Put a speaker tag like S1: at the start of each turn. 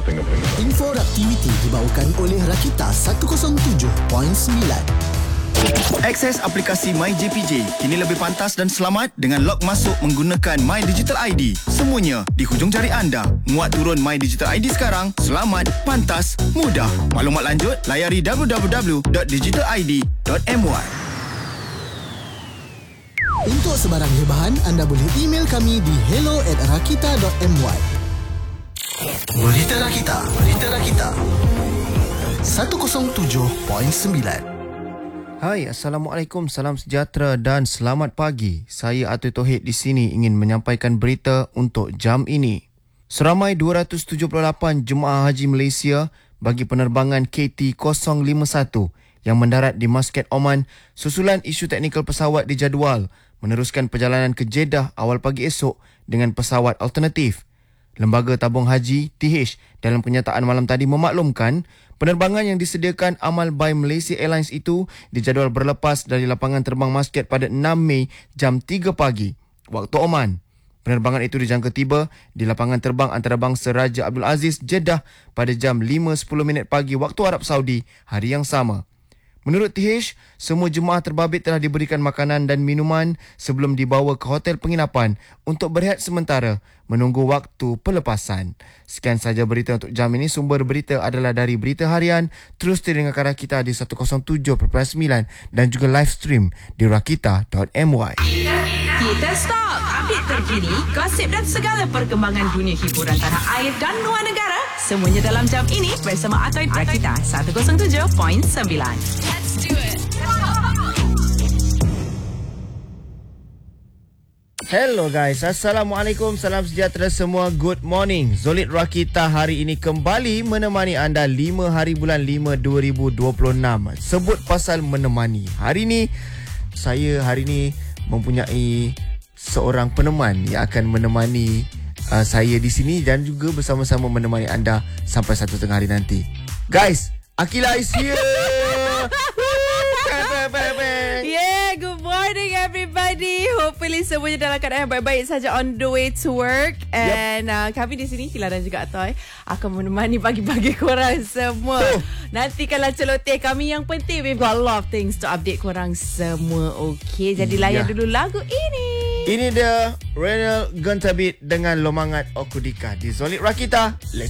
S1: Info Raktiviti dibawakan oleh Rakita 107.9.
S2: Akses aplikasi MyJPJ kini lebih pantas dan selamat dengan log masuk menggunakan My Digital ID. Semuanya di hujung jari anda. Muat turun My Digital ID sekarang. Selamat, pantas, mudah. Maklumat lanjut, layari www.digitalid.my.
S1: Untuk sebarang hebahan, anda boleh email kami di hello@rakita.my. Berita Rakita 107.9.
S3: Hai, Assalamualaikum, salam sejahtera dan selamat pagi. Saya Atul Tauhid di sini ingin menyampaikan berita untuk jam ini. Seramai 278 jemaah haji Malaysia bagi penerbangan KT051 yang mendarat di Muscat, Oman susulan isu teknikal pesawat dijadual meneruskan perjalanan ke Jeddah awal pagi esok dengan pesawat alternatif. Lembaga Tabung Haji TH dalam kenyataan malam tadi memaklumkan penerbangan yang disediakan amal by Malaysia Airlines itu dijadual berlepas dari lapangan terbang Muscat pada 6 Mei jam 3 pagi waktu Oman. Penerbangan itu dijangka tiba di lapangan terbang antarabangsa Raja Abdul Aziz Jeddah pada jam 5.10 pagi waktu Arab Saudi hari yang sama. Menurut TH, semua jemaah terbabit telah diberikan makanan dan minuman sebelum dibawa ke hotel penginapan untuk berehat sementara menunggu waktu pelepasan. Sekian saja berita untuk jam ini. Sumber berita adalah dari Berita Harian. Terus dengarkan kita di 107.9 dan juga live stream di rakita.my.
S4: Kita stop. Update terkini, gosip dan segala perkembangan dunia hiburan tanah air dan luar negara. Semuanya dalam jam ini bersama Atoy Rakita 107.9. Let's do it.
S3: Hello guys, Assalamualaikum, salam sejahtera semua, good morning. Zolid Rakita hari ini kembali menemani anda 5 hari bulan 5 2026. Sebut pasal menemani. Hari ni mempunyai seorang peneman yang akan menemani saya di sini dan juga bersama-sama menemani anda sampai 1 tengah hari nanti. Guys, Akila is here.
S5: Yeah, good morning everybody. Hopefully semuanya dalam keadaan yang baik-baik saja on the way to work. And kami di sini, Kila dan juga Atoy, akan menemani pagi-pagi korang semua. Nantikanlah celoteh kami. Yang penting, we've got a lot of things to update korang semua. Okay, jadi layan dulu lagu ini. Ini
S3: dia Renal Guntabit dengan Lomangat Okudika di Zolid Rakita. Let's